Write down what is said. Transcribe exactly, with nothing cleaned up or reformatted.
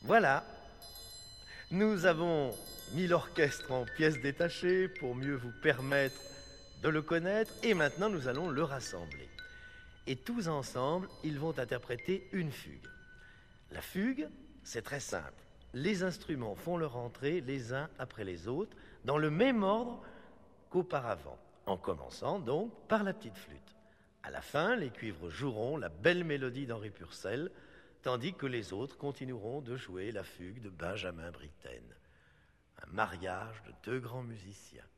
Voilà, nous avons mis l'orchestre en pièces détachées pour mieux vous permettre de le connaître, et maintenant nous allons le rassembler. Et tous ensemble, ils vont interpréter une fugue. La fugue, c'est très simple. Les instruments font leur entrée les uns après les autres, dans le même ordre qu'auparavant, en commençant donc par la petite flûte. À la fin, les cuivres joueront la belle mélodie d'Henri Purcell, tandis que les autres continueront de jouer la fugue de Benjamin Britten. Un mariage de deux grands musiciens.